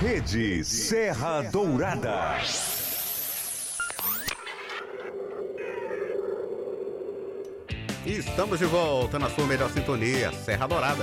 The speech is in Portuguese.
Rede Serra Dourada. Estamos de volta na sua melhor sintonia, Serra Dourada.